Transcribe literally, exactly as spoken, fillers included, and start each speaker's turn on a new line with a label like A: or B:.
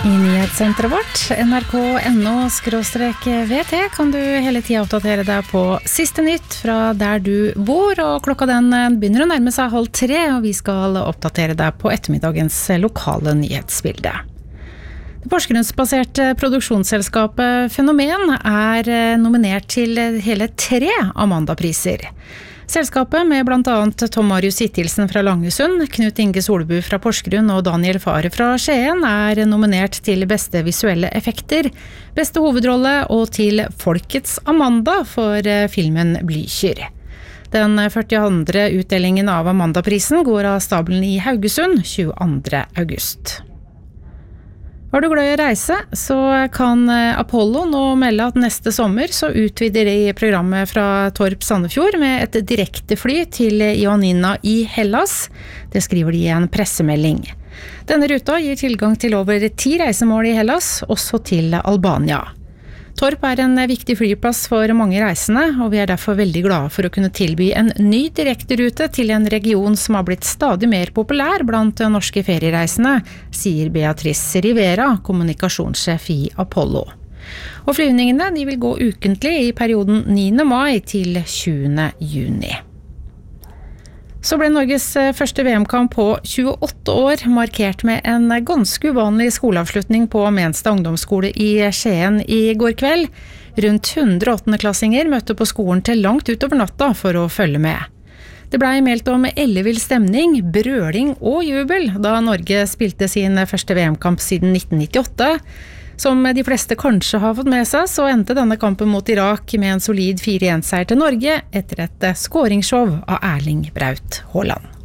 A: I nyhetssenteret vårt, N R K punktum N O skråstrek V T, kan du hele tiden oppdatere deg på siste nytt fra der du bor, og klokka den begynner å nærme seg halv tre, og vi skal oppdatere deg på ettermiddagens lokale nyhetsbilde. Det Porsgrunnsbaserte produksjonsselskapet Fenomen er nominert til hele tre Amanda-priser. Selskapet med blant annet Tom Marius Hittilsen fra Langesund, Knut Inge Solbu fra Porsgrunn og Daniel Fare fra Skien er nominert til beste visuelle effekter, beste hovedrolle og til Folkets Amanda for filmen Blücher. Den førtiandre utdelingen av Amanda-prisen går av stabelen i Haugesund tjueandre august. Var du glad i å reise, så kan Apollo nå melde at neste sommer så utvider de programmet fra Torp Sandefjord med et direktefly til Ioannina i Hellas. Det skriver de i en pressemelding. Denne ruta gir tilgang til over ti reisemål i Hellas, også til Albania. Torp er en viktig flyplass for mange reisende, og vi er derfor veldig glade for å kunne tilby en ny direkterute til en region som har blitt stadig mer populær blant norske feriereisende, sier Beatrice Rivera, kommunikasjonssjef i Apollo. Og flyvningene de vil gå ukentlig i perioden niende mai til tjuende juni. Så ble Norges første V M-kamp på tjueåtte år markert med en ganske uvanlig skoleavslutning på Menstad ungdomsskole i Skien i går kveld. Rundt hundre åttendeklassinger møtte på skolen til langt utover natta for å følge med. Det ble meldt om ellevill stemning, brøling og jubel da Norge spilte sin første V M-kamp siden nitten nittiåtte. Som de fleste kanskje har fått med seg, så endte denne kampen mot Irak med en solid fire en seier til Norge etter et skåringsshow av Erling Braut Haaland.